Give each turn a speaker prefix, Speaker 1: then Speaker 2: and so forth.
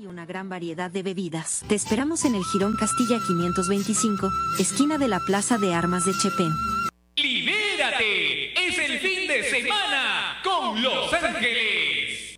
Speaker 1: y una gran variedad de bebidas. Te esperamos en el Jirón Castilla 525, esquina de la Plaza de Armas de Chepén.
Speaker 2: ¡Libérate! ¡Es el fin de semana con Los Ángeles!